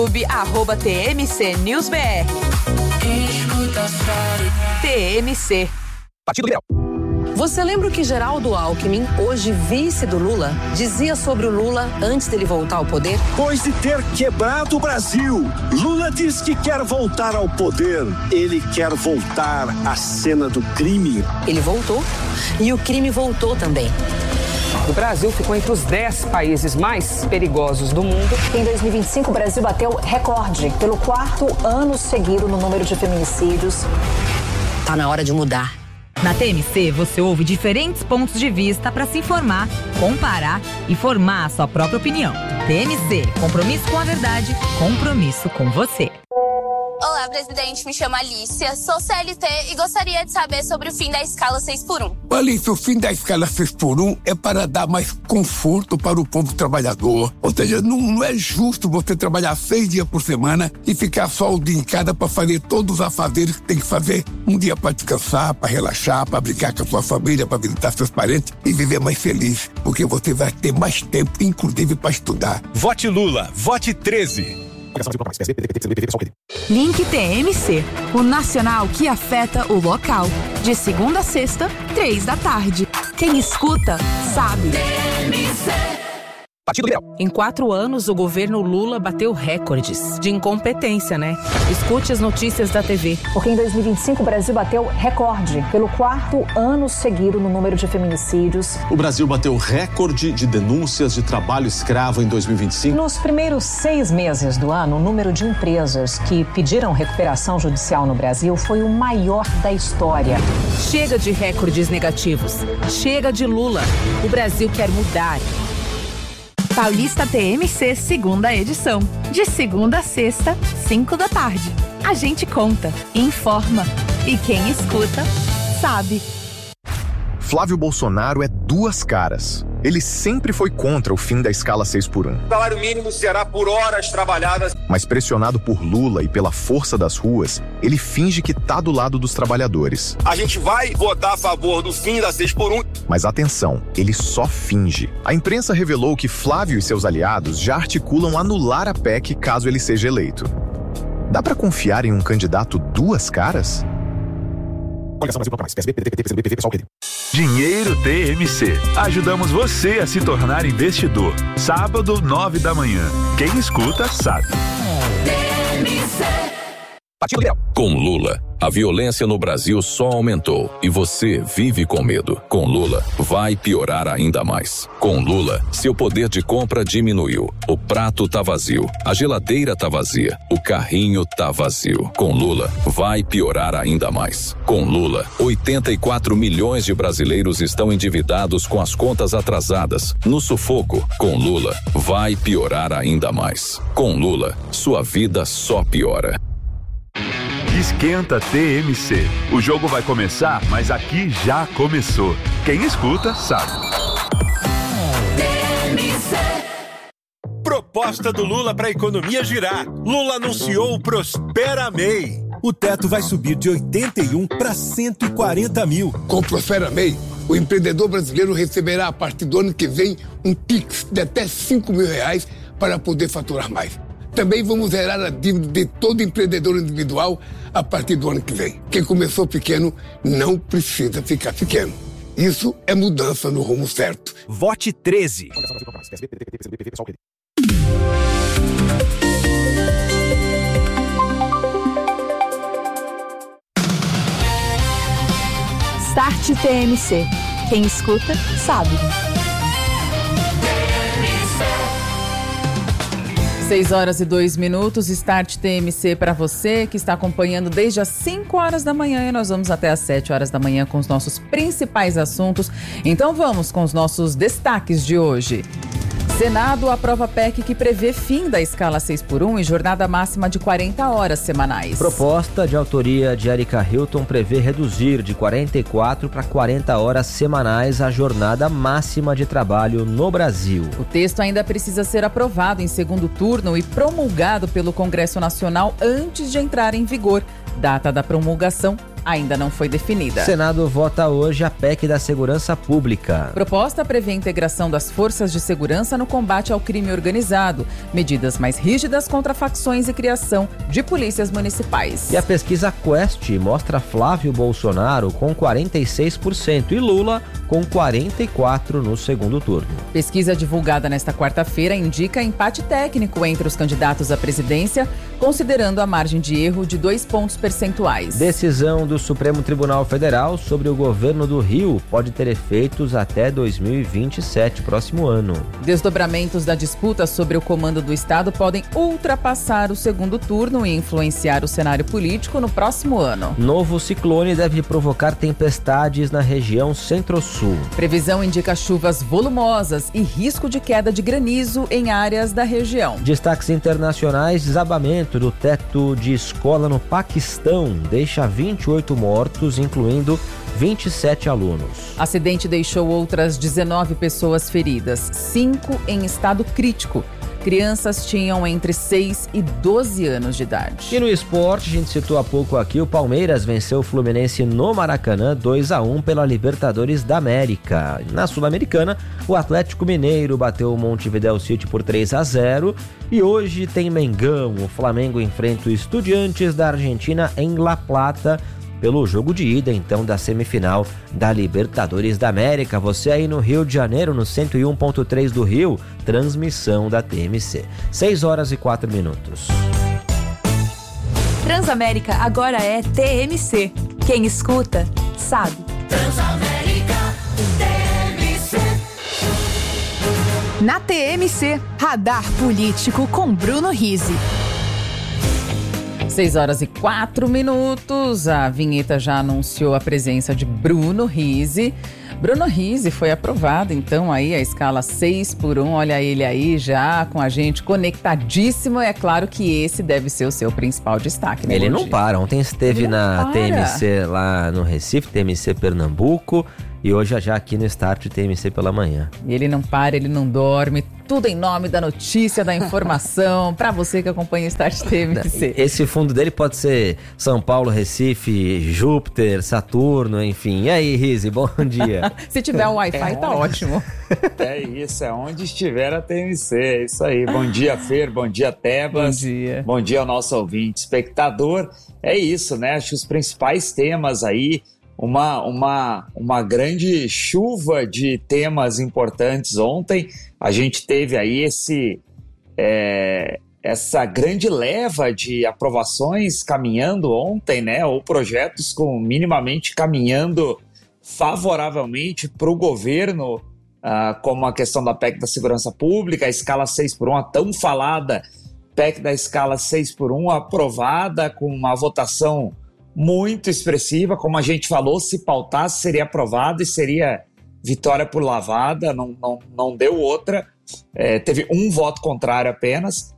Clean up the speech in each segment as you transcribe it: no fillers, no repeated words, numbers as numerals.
@TMC News BR. TMC. Partido Liberal. Você lembra o que Geraldo Alckmin, hoje vice do Lula, dizia sobre o Lula antes dele voltar ao poder? Depois de ter quebrado o Brasil, Lula diz que quer voltar ao poder. Ele quer voltar à cena do crime. Ele voltou e o crime voltou também. O Brasil ficou entre os 10 países mais perigosos do mundo. Em 2025, o Brasil bateu recorde pelo 4º ano seguido no número de feminicídios. Tá na hora de mudar. Na TMC, você ouve diferentes pontos de vista para se informar, comparar e formar a sua própria opinião. TMC, compromisso com a verdade, compromisso com você. Olá, presidente. Me chamo Alicia, sou CLT e gostaria de saber sobre o fim da escala 6x1. Alicia, o fim da escala 6x1 é para dar mais conforto para o povo trabalhador. Ou seja, não é justo você trabalhar 6 dias por semana e ficar só o dia em casa para fazer todos os afazeres que tem que fazer. Um dia para descansar, para relaxar, para brincar com a sua família, para visitar seus parentes e viver mais feliz. Porque você vai ter mais tempo, inclusive, para estudar. Vote Lula, vote 13. Link TMC, o nacional que afeta o local. De segunda a sexta, 3 da tarde. Quem escuta, sabe. Partido Liberal. Em 4 anos, o governo Lula bateu recordes de incompetência, né? Escute as notícias da TV. Porque em 2025, o Brasil bateu recorde pelo 4º ano seguido no número de feminicídios. O Brasil bateu recorde de denúncias de trabalho escravo em 2025. Nos primeiros 6 meses do ano, o número de empresas que pediram recuperação judicial no Brasil foi o maior da história. Chega de recordes negativos. Chega de Lula. O Brasil quer mudar. Paulista TMC, segunda edição. De segunda a sexta, 5 da tarde. A gente conta, informa. E quem escuta, sabe. Flávio Bolsonaro é 2 caras. Ele sempre foi contra o fim da escala 6x1. O salário mínimo será por horas trabalhadas. Mas pressionado por Lula e pela força das ruas, ele finge que tá do lado dos trabalhadores. A gente vai votar a favor do fim da 6x1. Mas atenção, ele só finge. A imprensa revelou que Flávio e seus aliados já articulam anular a PEC caso ele seja eleito. Dá pra confiar em um candidato 2 caras? Dinheiro TMC. Ajudamos você a se tornar investidor. Sábado, 9 da manhã. Quem escuta, sabe. Partido Liberal. Com Lula, a violência no Brasil só aumentou e você vive com medo. Com Lula, vai piorar ainda mais. Com Lula, seu poder de compra diminuiu. O prato tá vazio, a geladeira tá vazia, o carrinho tá vazio. Com Lula, vai piorar ainda mais. Com Lula, 84 milhões de brasileiros estão endividados com as contas atrasadas, no sufoco. Com Lula, vai piorar ainda mais. Com Lula, sua vida só piora. Esquenta TMC. O jogo vai começar, mas aqui já começou. Quem escuta, sabe. Proposta do Lula para a economia girar. Lula anunciou o Prospera MEI. O teto vai subir de 81 para 140 mil. Com o Prospera MEI, o empreendedor brasileiro receberá a partir do ano que vem um Pix de até R$5.000 para poder faturar mais. Também vamos zerar a dívida de todo empreendedor individual a partir do ano que vem. Quem começou pequeno não precisa ficar pequeno. Isso é mudança no rumo certo. Vote 13. Start TMC. Quem escuta, sabe. 6h02, Start TMC para você que está acompanhando desde as 5 horas da manhã e nós vamos até as 7 horas da manhã com os nossos principais assuntos. Então vamos com os nossos destaques de hoje. Senado aprova PEC que prevê fim da escala 6x1 e jornada máxima de 40 horas semanais. Proposta de autoria de Erika Hilton prevê reduzir de 44 para 40 horas semanais a jornada máxima de trabalho no Brasil. O texto ainda precisa ser aprovado em segundo turno e promulgado pelo Congresso Nacional antes de entrar em vigor. Data da promulgação, ainda não foi definida. O Senado vota hoje a PEC da Segurança Pública. A proposta prevê a integração das forças de segurança no combate ao crime organizado, medidas mais rígidas contra facções e criação de polícias municipais. E a pesquisa Quest mostra Flávio Bolsonaro com 46% e Lula com 44% no segundo turno. Pesquisa divulgada nesta quarta-feira indica empate técnico entre os candidatos à presidência, considerando a margem de erro de 2 pontos percentuais. Decisão do Supremo Tribunal Federal sobre o governo do Rio pode ter efeitos até 2027, próximo ano. Desdobramentos da disputa sobre o comando do Estado podem ultrapassar o segundo turno e influenciar o cenário político no próximo ano. Novo ciclone deve provocar tempestades na região centro-sul. Previsão indica chuvas volumosas e risco de queda de granizo em áreas da região. Destaques internacionais: desabamento do teto de escola no Paquistão deixa 28 mortos, incluindo 27 alunos. Acidente deixou outras 19 pessoas feridas, 5 em estado crítico. Crianças tinham entre 6 e 12 anos de idade. E no esporte, a gente citou há pouco aqui, o Palmeiras venceu o Fluminense no Maracanã 2-1 pela Libertadores da América. Na Sul-Americana, o Atlético Mineiro bateu o Montevideo City por 3-0. E hoje tem Mengão. O Flamengo enfrenta o Estudiantes da Argentina em La Plata, pelo jogo de ida, então, da semifinal da Libertadores da América. Você aí no Rio de Janeiro, no 101.3 do Rio, transmissão da TMC. 6h04. Transamérica agora é TMC. Quem escuta, sabe. Transamérica, TMC. Na TMC, Radar Político com Bruno Rizzi. 6h04. A vinheta já anunciou a presença de Bruno Rizzi. Bruno Rizzi foi aprovado, então, aí a escala 6x1. Olha ele aí já com a gente conectadíssimo. É claro que esse deve ser o seu principal destaque, né? Ele não para. Ontem esteve na TMC lá no Recife, TMC Pernambuco. E hoje já aqui no Start TMC pela manhã. E ele não para, ele não dorme. Tudo em nome da notícia, da informação. Para você que acompanha o Start TMC. Esse fundo dele pode ser São Paulo, Recife, Júpiter, Saturno, enfim. E aí, Rizzi, bom dia. Se tiver um Wi-Fi, tá ótimo. É isso, é onde estiver a TMC. É isso aí. Bom dia, Fer. Bom dia, Tebas. Bom dia. Bom dia ao nosso ouvinte, espectador. É isso, né? Acho que os principais temas aí. Uma grande chuva de temas importantes ontem. A gente teve aí essa grande leva de aprovações caminhando ontem, né? Ou projetos com minimamente caminhando favoravelmente para o governo, como a questão da PEC da Segurança Pública, a escala 6x1, a tão falada PEC da escala 6x1, aprovada com uma votação muito expressiva, como a gente falou, se pautasse seria aprovado e seria vitória por lavada, não deu outra, teve um voto contrário apenas,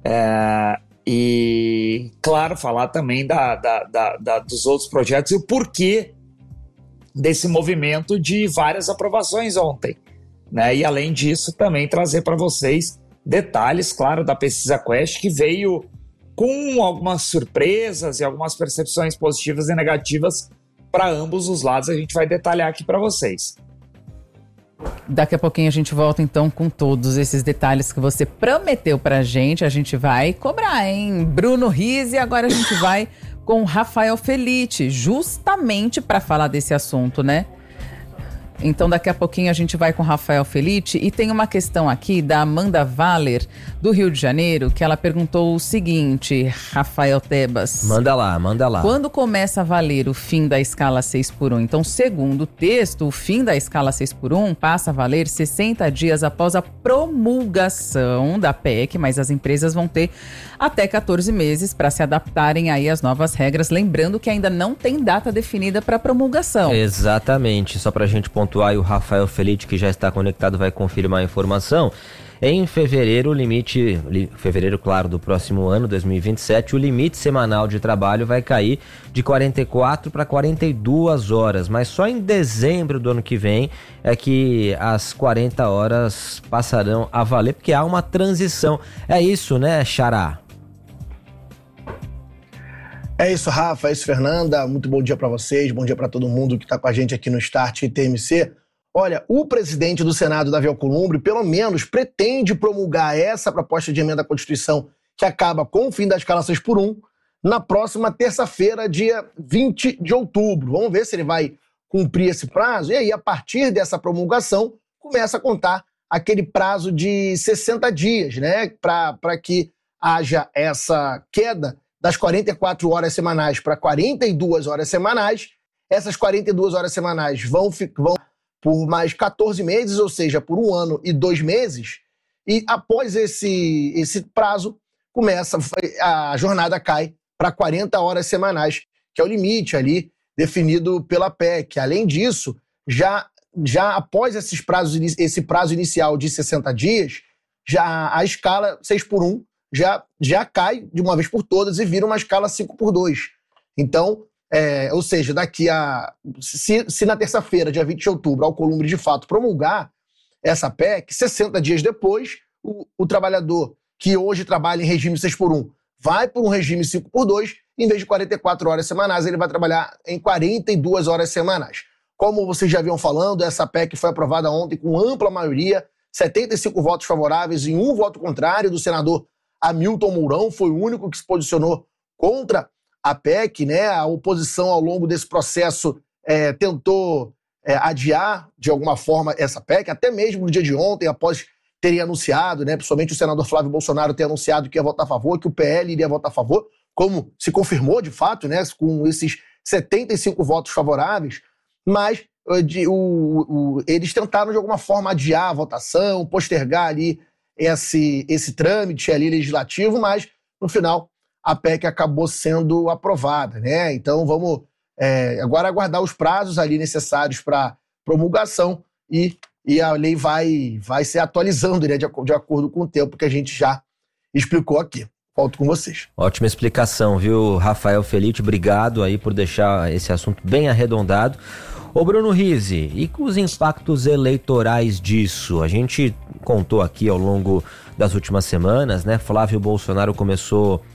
e claro, falar também dos outros projetos e o porquê desse movimento de várias aprovações ontem, né? E além disso também trazer para vocês detalhes, claro, da pesquisa Quest, que veio com algumas surpresas e algumas percepções positivas e negativas para ambos os lados. A gente vai detalhar aqui para vocês. Daqui a pouquinho a gente volta então com todos esses detalhes que você prometeu pra gente. A gente vai cobrar, hein? Bruno Rizzi, agora a gente vai com Rafael Felitti, justamente para falar desse assunto, né? Então daqui a pouquinho a gente vai com Rafael Felitti e tem uma questão aqui da Amanda Valer, do Rio de Janeiro, que ela perguntou o seguinte, Rafael Tebas. Manda lá. Quando começa a valer o fim da escala 6x1? Então, segundo o texto, o fim da escala 6x1 passa a valer 60 dias após a promulgação da PEC, mas as empresas vão ter até 14 meses para se adaptarem aí às novas regras, lembrando que ainda não tem data definida para promulgação. Exatamente, só para a gente pontuar, e o Rafael Felitti, que já está conectado, vai confirmar a informação. Em fevereiro, claro, do próximo ano, 2027, o limite semanal de trabalho vai cair de 44 para 42 horas, mas só em dezembro do ano que vem é que as 40 horas passarão a valer, porque há uma transição. É isso, né, Xará? É isso, Rafa, é isso, Fernanda. Muito bom dia para vocês, bom dia para todo mundo que está com a gente aqui no Start TMC. Olha, o presidente do Senado, Davi Alcolumbre, pelo menos pretende promulgar essa proposta de emenda à Constituição que acaba com o fim da escala 6x1 na próxima terça-feira, dia 20 de outubro. Vamos ver se ele vai cumprir esse prazo. E aí, a partir dessa promulgação, começa a contar aquele prazo de 60 dias, né? Para que haja essa queda das 44 horas semanais para 42 horas semanais. Essas 42 horas semanais vão por mais 14 meses, ou seja, por 1 ano e 2 meses. E após esse prazo, a jornada cai para 40 horas semanais, que é o limite ali definido pela PEC. Além disso, já após esse prazo inicial de 60 dias, já a escala 6x1 já cai de uma vez por todas e vira uma escala 5x2. Então, ou seja, se na terça-feira, dia 20 de outubro, Alcolumbre de fato promulgar essa PEC, 60 dias depois, o trabalhador que hoje trabalha em regime 6x1 vai para um regime 5x2, em vez de 44 horas semanais, ele vai trabalhar em 42 horas semanais. Como vocês já vinham falando, essa PEC foi aprovada ontem com ampla maioria, 75 votos favoráveis e 1 voto contrário do senador Hamilton Mourão, foi o único que se posicionou contra a PEC, né? A oposição, ao longo desse processo, tentou adiar, de alguma forma, essa PEC, até mesmo no dia de ontem, após terem anunciado, né, principalmente o senador Flávio Bolsonaro ter anunciado que ia votar a favor, que o PL iria votar a favor, como se confirmou, de fato, né, com esses 75 votos favoráveis, mas eles tentaram, de alguma forma, adiar a votação, postergar ali esse trâmite ali legislativo, mas, no final, a PEC acabou sendo aprovada, né? Então, vamos agora aguardar os prazos ali necessários para promulgação e a lei vai se atualizando, né, de acordo com o tempo que a gente já explicou aqui. Volto com vocês. Ótima explicação, viu, Rafael Felite? Obrigado aí por deixar esse assunto bem arredondado. Ô Bruno Rizzi, e com os impactos eleitorais disso? A gente contou aqui ao longo das últimas semanas, né? Flávio Bolsonaro começou